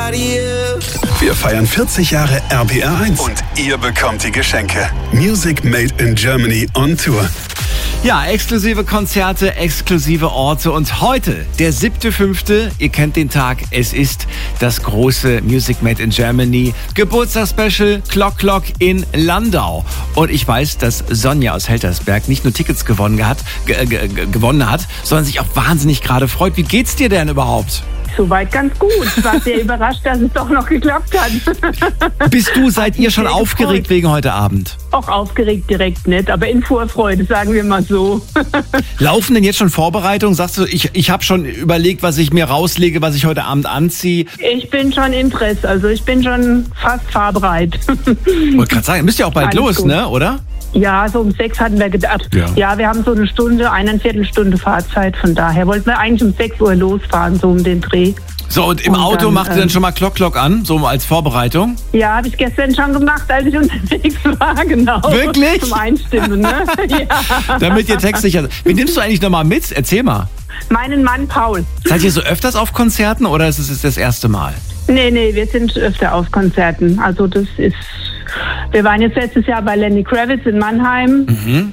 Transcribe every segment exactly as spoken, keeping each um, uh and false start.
Wir feiern vierzig Jahre R P R eins und ihr bekommt die Geschenke. Music Made in Germany on Tour. Ja, exklusive Konzerte, exklusive Orte und heute, der siebte fünfte Ihr kennt den Tag, es ist das große Music Made in Germany Geburtstagsspecial Clock Clock in Landau. Und ich weiß, dass Sonja aus Heltersberg nicht nur Tickets gewonnen hat, ge- ge- gewonnen hat, sondern sich auch wahnsinnig gerade freut. Wie geht's dir denn überhaupt? Soweit ganz gut. Ich war sehr überrascht, dass es doch noch geklappt hat. Bist du, seid ihr schon aufgeregt gefreut. wegen heute Abend? Auch aufgeregt direkt nicht, aber in Vorfreude, sagen wir mal so. Laufen denn jetzt schon Vorbereitungen? Sagst du, ich, ich habe schon überlegt, was ich mir rauslege, was ich heute Abend anziehe? Ich bin schon im Dress, also ich bin schon fast fahrbereit. Wollte gerade sagen, müsst ihr auch bald Alles los, gut. ne, oder? Ja, so um sechs hatten wir gedacht. Ja. Ja, wir haben so eine Stunde, eineinviertel Stunde Fahrzeit. Von daher wollten wir eigentlich um sechs Uhr losfahren, so um den Dreh. So, und im Und Auto dann, macht ihr ähm, dann schon mal Clock Clock an, so als Vorbereitung? Ja, habe ich gestern schon gemacht, als ich unterwegs war, genau. Wirklich? Zum Einstimmen, ne? Ja. Damit ihr textsicher seid. Wen nimmst du eigentlich nochmal mit? Erzähl mal. Meinen Mann Paul. Seid ihr so öfters auf Konzerten oder ist es jetzt das erste Mal? Nee, nee, wir sind öfter auf Konzerten. Also das ist... Wir waren jetzt letztes Jahr bei Lenny Kravitz in Mannheim. Mhm.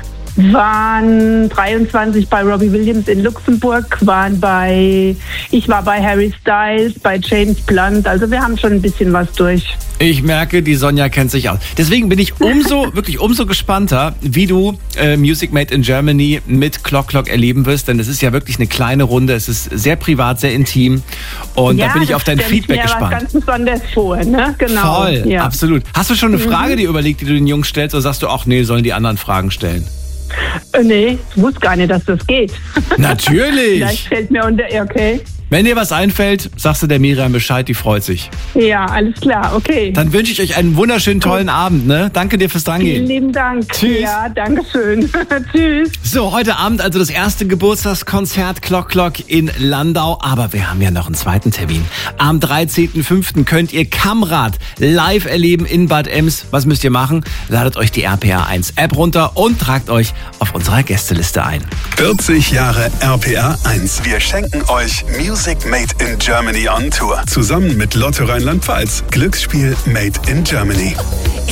Waren dreiundzwanzig bei Robbie Williams in Luxemburg, waren bei, ich war bei Harry Styles, bei James Blunt, also wir haben schon ein bisschen was durch. Ich merke, die Sonja kennt sich aus. Deswegen bin ich umso, wirklich umso gespannter, wie du äh, Music Made in Germany mit Clock Clock erleben wirst, denn es ist ja wirklich eine kleine Runde, es ist sehr privat, sehr intim und Ja, da bin ich das auf dein stell ich Feedback mir gespannt. Was ganz besonders vor, ne? Genau. Voll, Ja. absolut. Hast du schon eine Frage dir überlegt, die du den Jungs stellst, oder sagst du, ach nee, sollen die anderen Fragen stellen? Äh, nee, ich wusste gar nicht, dass das geht. Natürlich! Vielleicht fällt mir unter, okay. Wenn dir was einfällt, sagst du der Miriam Bescheid, die freut sich. Ja, alles klar, okay. Dann wünsche ich euch einen wunderschönen, tollen Abend, ne? Danke dir fürs Vielen Drangehen. lieben Dank. Tschüss. Ja, danke schön. Tschüss. So, heute Abend also das erste Geburtstagskonzert Clock Clock in Landau. Aber wir haben ja noch einen zweiten Termin. Am dreizehnten fünften könnt ihr Kamrad live erleben in Bad Ems. Was müsst ihr machen? Ladet euch die R P R eins App runter und tragt euch auf unserer Gästeliste ein. vierzig Jahre R P R eins. Wir schenken euch Music Made in Germany on Tour. Zusammen mit Lotto Rheinland-Pfalz. Glücksspiel Made in Germany.